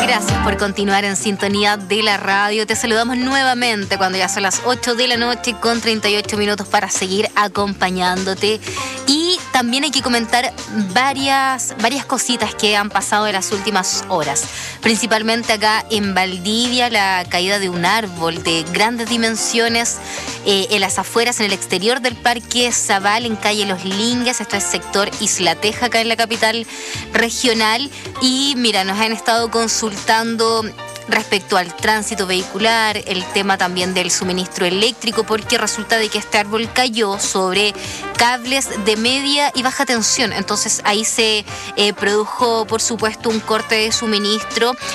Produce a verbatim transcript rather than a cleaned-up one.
Gracias por continuar en sintonía de la radio. Te saludamos nuevamente cuando ya son las ocho de la noche con treinta y ocho minutos para seguir acompañándote. Y también hay que comentar varias, varias cositas que han pasado en las últimas horas. Principalmente acá en Valdivia, la caída de un árbol de grandes dimensiones eh, en las afueras, en el exterior del Parque Zabal, en calle Los Lingues. Esto es sector Isla Teja, acá en la capital regional. Y mira, nos han estado consultando respecto al tránsito vehicular, el tema también del suministro eléctrico, porque resulta de que este árbol cayó sobre cables de media y baja tensión. Entonces ahí se eh, produjo, por supuesto, un corte de suministro